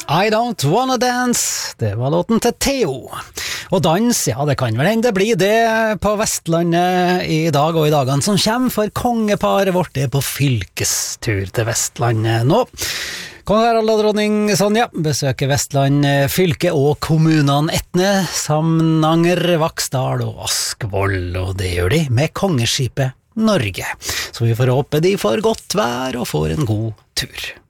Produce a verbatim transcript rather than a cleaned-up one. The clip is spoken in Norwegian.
I don't wanna dance, det var låten til Theo. Og dans, ja det kan vel hende det blir det på Vestlandet i dag og i dagene som kommer, for kongeparet vårt er på fylkestur til Vestlandet nå. Kong Harald og dronning Sonja besøker Vestland fylke og kommunene Etne, Samnanger, Vaksdal og Askvoll, og det gjør de med kongeskipet Norge. Så vi får håpe de får godt vær og får en god tur.